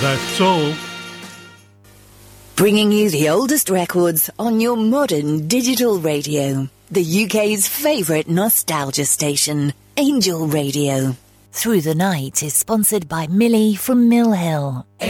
That's all. Bringing you the oldest records on your modern digital radio. The UK's favourite nostalgia station, Angel Radio. Through the Night is sponsored by Millie from Mill Hill.